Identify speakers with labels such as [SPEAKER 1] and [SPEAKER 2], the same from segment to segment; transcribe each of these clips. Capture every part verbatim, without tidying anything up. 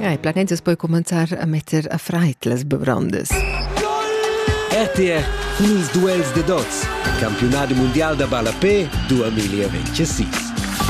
[SPEAKER 1] Eh, planenzas poi cominciar a metter a freit las bevrandes.
[SPEAKER 2] R T R Funs Duels de Dots, Campionato Mundial da Balapé duemilaventisei.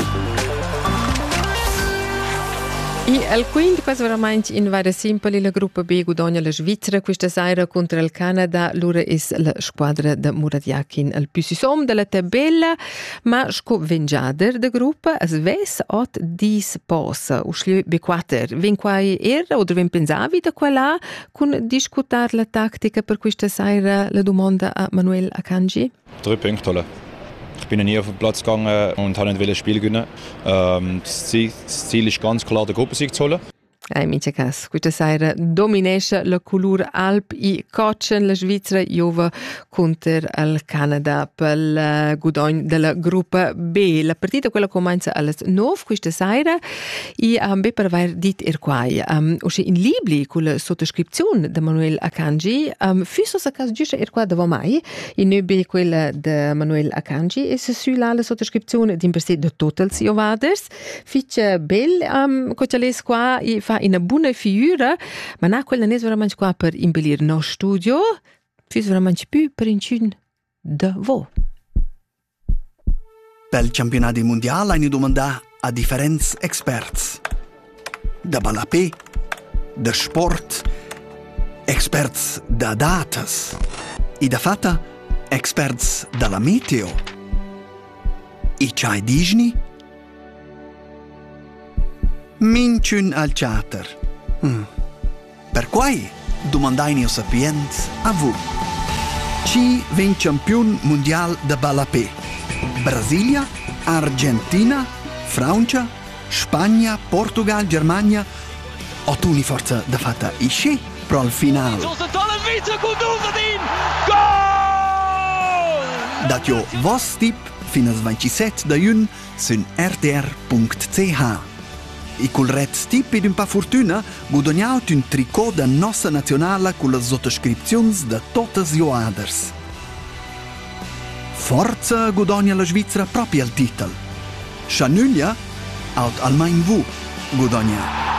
[SPEAKER 1] E al quinto, questo veramente in varia simpoli, la gruppa B guadagna la Svizzera questa sera contro il Canada. Loro è la squadra di Murat Yakin al più som della tabella, ma sco vengiader de gruppa as ves ot dis posa. Usliu B quattro. Ven quai era o ven pensavi da quella con discutar la tattica per questa sera la domanda a Manuel Akanji?
[SPEAKER 3] Drei Punkte holen. Ich bin nie auf den Platz gegangen und habe nicht das Spiel gewinnen. Ähm, das, Ziel, das Ziel ist ganz klar, den Gruppensieg zu holen.
[SPEAKER 1] Eh, in mince cas, questa sera dominesce la colur alp i cochen la Svizzera Jova contro il Canada per il guadagno della gruppa B. La partita quella comincia alle nove questa sera e um, be per aver dit er quai. Um, usci in libri con la sottoscrizione di Manuel Akanji, um, fisso sa cas giusto er qua da mai, in nebe quella di Manuel Akanji e se su la la sottoscrizione di in per sé de totals jovaders. Fice bel um, cochales qua e fa in una buona figura, ma na quella n'est veramente qua per imbellire il nostro studio, fis veramente più per incun da vo.
[SPEAKER 4] Pel campionato mondiale hanno domandato a differenti esperti. Da balapé, da sport, esperti da datas e da fatta esperti dalla meteo. E c'hai Disney? Minciun al chatter. Hmm. Per quai domandaini o sapiens a vu. Chi ven campion mondial da balapé? Brasilia, Argentina, Francia, Spagna, Portugal, Germania. O tu ni forza da fatta isce pro al final. Dat jo vos tip fino al ventisette da jun sun r t r punct c h. E col red tip ed un pa fortuna guadagnaut un tricot da nostra nazionale con le sottoscrizioni da totes joaders. Forza guadagna la Svizzera proprio al titel. Scianuglia, aut almain vu guadagna.